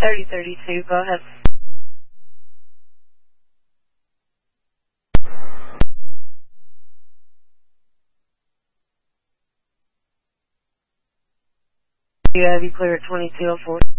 3032, go ahead. You have you clear at 2204.